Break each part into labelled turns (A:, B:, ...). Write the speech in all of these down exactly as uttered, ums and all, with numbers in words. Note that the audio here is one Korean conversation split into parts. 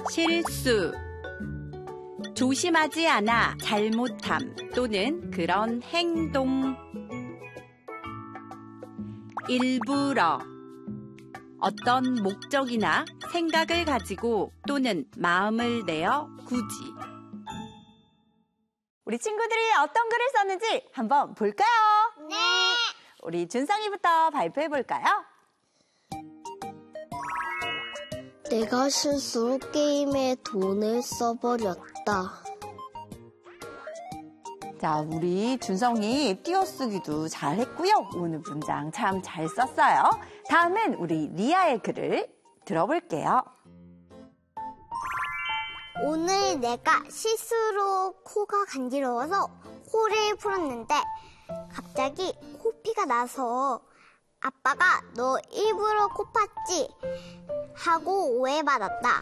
A: 실수. 조심하지 않아 잘못함 또는 그런 행동. 일부러. 어떤 목적이나 생각을 가지고 또는 마음을 내어 굳이.
B: 우리 친구들이 어떤 글을 썼는지 한번 볼까요?
C: 네.
B: 우리 준성이부터 발표해 볼까요?
C: 내가 실수로 게임에 돈을 써버렸다.
B: 자, 우리 준성이 띄어쓰기도 잘했고요. 오늘 문장 참 잘 썼어요. 다음은 우리 리아의 글을 들어볼게요.
C: 오늘 내가 실수로 코가 간지러워서 코를 풀었는데 갑자기 코피가 나서 아빠가 너 일부러 코 팠지? 하고 오해받았다.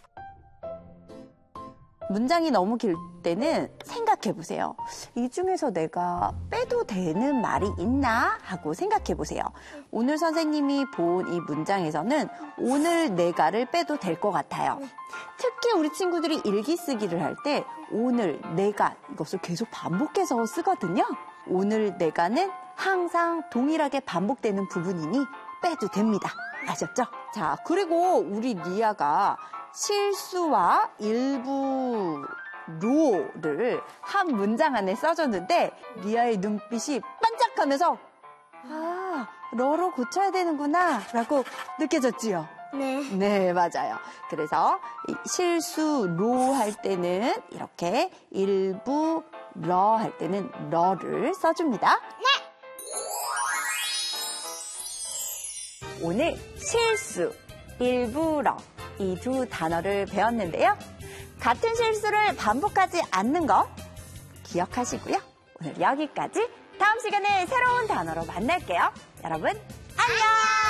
B: 문장이 너무 길 때는 생각해 보세요. 이 중에서 내가 빼도 되는 말이 있나 하고 생각해 보세요. 오늘 선생님이 본 이 문장에서는 오늘 내가를 빼도 될 것 같아요. 특히 우리 친구들이 일기 쓰기를 할 때 오늘 내가 이것을 계속 반복해서 쓰거든요. 오늘 내가는 항상 동일하게 반복되는 부분이니 빼도 됩니다. 아셨죠? 자, 그리고 우리 리아가 실수와 일부로를 한 문장 안에 써줬는데 리아의 눈빛이 반짝하면서 아, 러로 고쳐야 되는구나 라고 느껴졌지요?
C: 네.
B: 네, 맞아요. 그래서 이 실수로 할 때는 이렇게 일부러 할 때는 러를 써줍니다.
C: 네.
B: 오늘 실수, 일부러 이 두 단어를 배웠는데요. 같은 실수를 반복하지 않는 거 기억하시고요. 오늘 여기까지. 다음 시간에 새로운 단어로 만날게요. 여러분, 안녕!